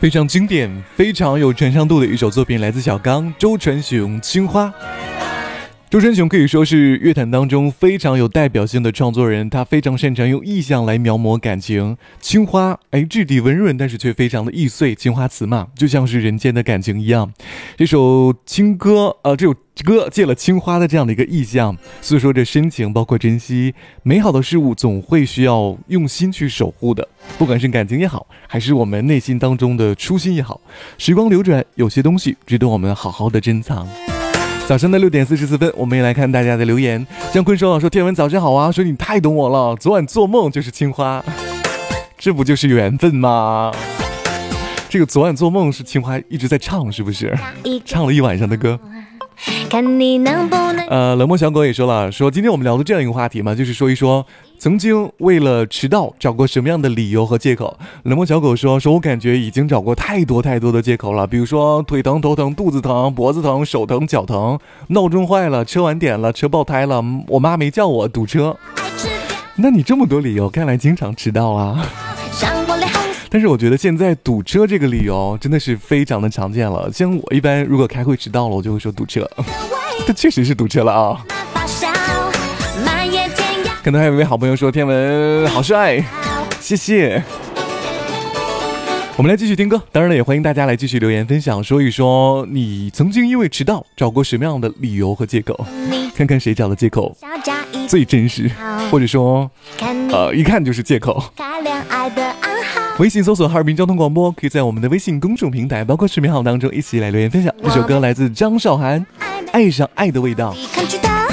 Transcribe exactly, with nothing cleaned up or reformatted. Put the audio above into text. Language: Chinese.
非常经典非常有传唱度的一首作品，来自小刚周传雄《青花》。周传雄可以说是乐坛当中非常有代表性的创作人，他非常擅长用意象来描摹感情。青花，哎，质地温润，但是却非常的易碎。青花瓷嘛，就像是人间的感情一样。这首青歌，呃，这首歌借了青花的这样的一个意象，诉说着深情，包括珍惜。美好的事物总会需要用心去守护的，不管是感情也好，还是我们内心当中的初心也好。时光流转，有些东西值得我们好好的珍藏。早上的六点四十四分，我们也来看大家的留言。姜昆说了，说天文早上好啊，说你太懂我了，昨晚做梦就是青花，这不就是缘分吗？这个昨晚做梦是青花一直在唱，是不是唱了一晚上的歌？看你能不能呃，冷漠小狗也说了，说今天我们聊的这样一个话题嘛，就是说一说曾经为了迟到找过什么样的理由和借口。冷漠小狗说说我感觉已经找过太多太多的借口了，比如说腿疼、头疼、肚子疼、脖子疼、手疼、脚疼，闹钟坏了，车晚点了，车爆胎了，我妈没叫我，堵车。那你这么多理由，看来经常迟到啊。但是我觉得现在堵车这个理由真的是非常的常见了，像我一般如果开会迟到了，我就会说堵车。这确实是堵车了啊。可能还有一位好朋友说天文好帅，谢谢。我们来继续听歌，当然了也欢迎大家来继续留言分享，说一说你曾经因为迟到找过什么样的理由和借口，看看谁找的借口最真实，或者说呃，一看就是借口。微信搜索哈尔滨交通广播，可以在我们的微信公众平台包括视频号当中一起来留言分享。这首歌来自张韶涵，爱上爱的味道。